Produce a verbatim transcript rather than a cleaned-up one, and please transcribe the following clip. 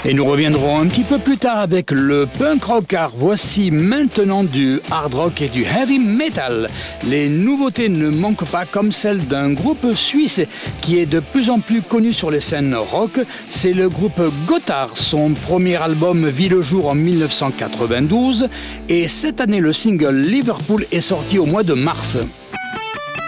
Et nous reviendrons un petit peu plus tard avec le punk rock, car voici maintenant du hard rock et du heavy metal. Les nouveautés ne manquent pas, comme celle d'un groupe suisse qui est de plus en plus connu sur les scènes rock. C'est le groupe Gotthard. Son premier album vit le jour en dix-neuf cent quatre-vingt-douze et cette année le single Liverpool est sorti au mois de mars.